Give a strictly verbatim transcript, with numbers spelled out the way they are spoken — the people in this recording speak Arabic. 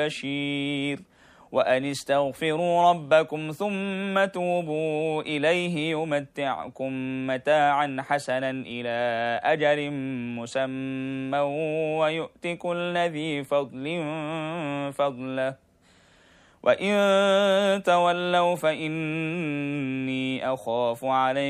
بشير وأن استغفروا ربكم ثم توبوا إليه يمتعكم متاعا حسنا إلى أجل مسمى ويؤت كل ذي فضل فضله وإن تولوا فإني أخاف عليكم